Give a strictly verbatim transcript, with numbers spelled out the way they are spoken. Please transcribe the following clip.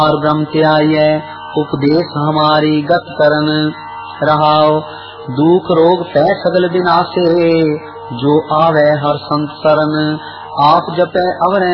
और ब्रह्म त्याय उपदेश हमारी गत करन रहाओ। दुख रोग पै सगल विनाशे जो आवे हर संत सरन। आप जपै अवरै